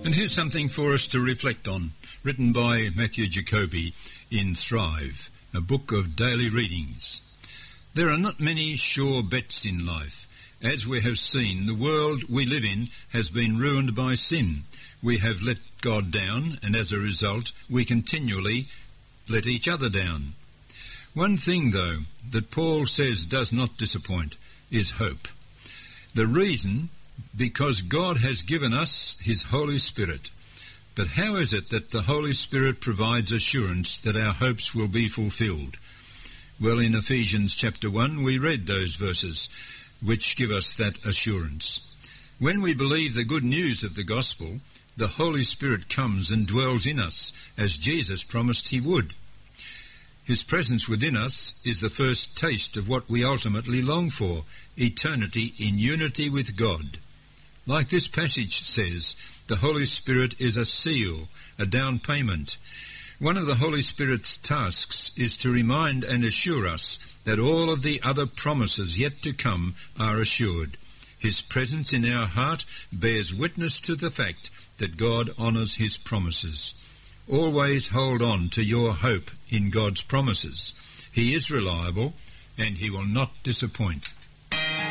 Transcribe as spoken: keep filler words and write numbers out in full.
And here's something for us to reflect on, written by Matthew Jacoby in Thrive, a book of daily readings. There are not many sure bets in life. As we have seen, the world we live in has been ruined by sin. We have let God down, and as a result, we continually let each other down. One thing, though, that Paul says does not disappoint is hope. The reason, because God has given us his Holy Spirit. But how is it that the Holy Spirit provides assurance that our hopes will be fulfilled? Well, in Ephesians chapter one, we read those verses which give us that assurance. When we believe the good news of the gospel, the Holy Spirit comes and dwells in us, as Jesus promised he would. His presence within us is the first taste of what we ultimately long for, eternity in unity with God. Like this passage says, the Holy Spirit is a seal, a down payment. One of the Holy Spirit's tasks is to remind and assure us that all of the other promises yet to come are assured. His presence in our heart bears witness to the fact that God honours his promises. Always hold on to your hope in God's promises. He is reliable, and he will not disappoint.